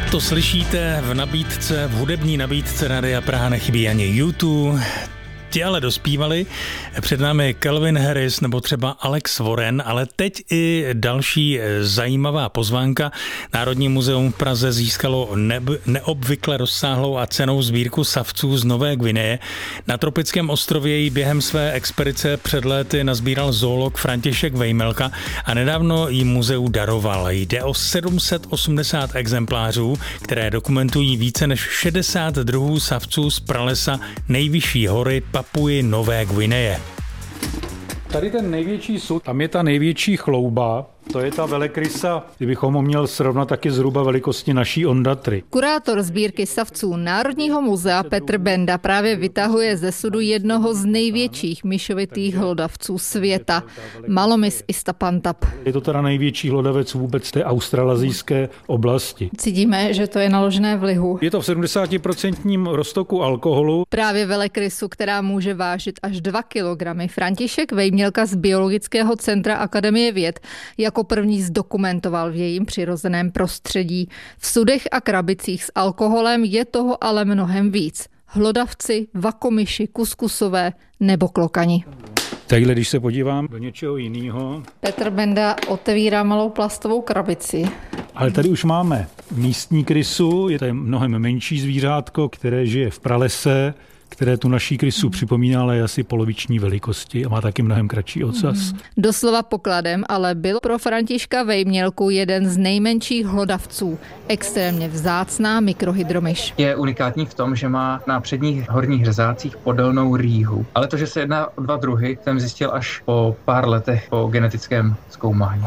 To slyšíte v hudební nabídce Rádia Praha, nechybí ani YouTube. Ti ale dospívali, před námi Calvin Harris nebo třeba Alex Warren, ale teď i další zajímavá pozvánka. Národní muzeum v Praze získalo neobvykle rozsáhlou a cennou sbírku savců z Nové Guineje. Na tropickém ostrově ji během své expedice před léty nazbíral zoolog František Vejmelka a nedávno ji muzeu daroval. Jde o 780 exemplářů, které dokumentují více než 60 druhů savců z pralesa nejvyšší hory Papuji Nové Guineje. Tady ten největší sud, tam je ta největší chlouba, to je ta velekrysa, kdybychom ho měl srovnat taky zhruba velikosti naší ondatry. Kurátor sbírky savců Národního muzea Petr Benda právě vytahuje ze sudu jednoho z největších myšovitých hlodavců světa, Malomys Istapantap. Je to teda největší hlodavec vůbec té australazijské oblasti. Cítíme, že to je naložené v lihu. Je to v 70% roztoku alkoholu. Právě velekrysu, která může vážit až 2 kilogramy, František Vejmělka z Biologického centra Akademie věd jako první zdokumentoval v jejím přirozeném prostředí. V sudech a krabicích s alkoholem je toho ale mnohem víc. Hlodavci, vakomyši, kuskusové nebo klokani. Takhle, když se podívám do něčeho jiného. Petr Benda otevírá malou plastovou krabici. Ale tady už máme místní krysu, je to mnohem menší zvířátko, které žije v pralese, které tu naší krysu připomíná, ale je asi poloviční velikosti a má taky mnohem kratší ocas. Doslova pokladem ale byl pro Františka Vejmělku jeden z nejmenších hlodavců. Extrémně vzácná mikrohydromyš. Je unikátní v tom, že má na předních horních řezácích podélnou rýhu. Ale to, že se jedná o 2 druhy, jsem zjistil až po pár letech po genetickém zkoumání.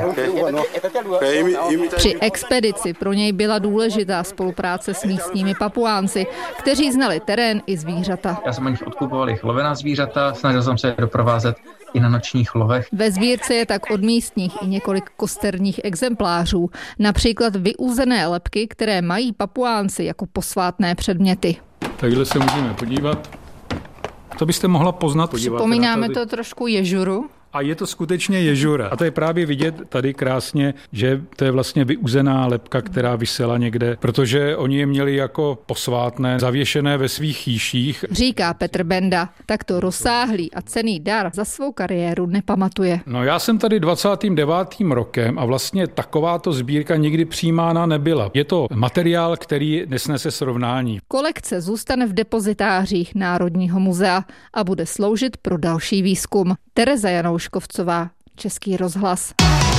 Při expedici pro něj byla důležitá spolupráce s místními Papuánci, kteří znali terén i zvířata. Já jsem o nich odkupoval jich lovená zvířata, snažil jsem se je doprovázet i na nočních lovech. Ve sbírce je tak od místních i několik kosterních exemplářů, například vyúzené lebky, které mají Papuánci jako posvátné předměty. Takhle se můžeme podívat. To byste mohla poznat. Připomínáme to trošku ježuru. A je to skutečně ježura. A to je právě vidět tady krásně, že to je vlastně vyuzená lebka, která visela někde, protože oni je měli jako posvátné, zavěšené ve svých chýších. Říká Petr Benda, takto rozsáhlý a cenný dar za svou kariéru nepamatuje. No já jsem tady 29. rokem a vlastně takováto sbírka nikdy přijímána nebyla. Je to materiál, který nesnese srovnání. Kolekce zůstane v depozitářích Národního muzea a bude sloužit pro další výzkum. Tereza Janouškovcová, Český rozhlas.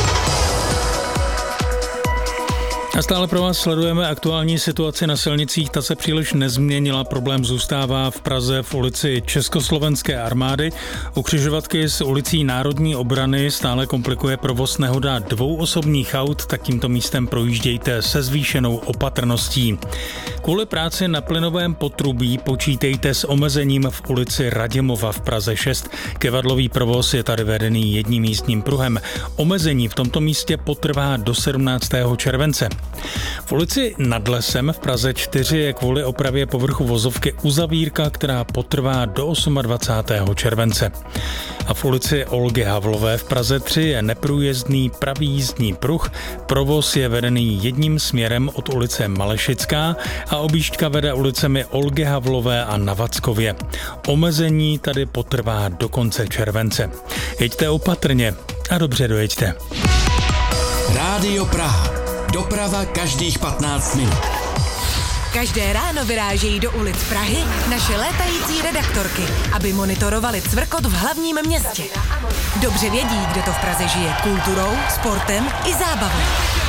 A stále pro vás sledujeme aktuální situaci na silnicích, ta se příliš nezměnila, problém zůstává v Praze v ulici Československé armády. U křižovatky s ulicí Národní obrany stále komplikuje provoz nehoda 2 osobních aut, tak tímto místem projíždějte se zvýšenou opatrností. Kvůli práci na plynovém potrubí počítejte s omezením v ulici Raděmova v Praze 6. Kevadlový provoz je tady vedený jedním jízdním pruhem. Omezení v tomto místě potrvá do 17. července. V ulici Nad Lesem v Praze 4 je kvůli opravě povrchu vozovky uzavírka, která potrvá do 28. července. A v ulici Olgy Havlové v Praze 3 je neprůjezdný pravý jízdní pruh. Provoz je vedený jedním směrem od ulice Malešická a objížďka vede ulicemi Olgy Havlové a na Vackově. Omezení tady potrvá do konce července. Jeďte opatrně a dobře dojeďte. Rádio Praha. Doprava každých 15 minut. Každé ráno vyrážejí do ulic Prahy naše létající redaktorky, aby monitorovali cvrkot v hlavním městě. Dobře vědí, kde to v Praze žije kulturou, sportem i zábavou.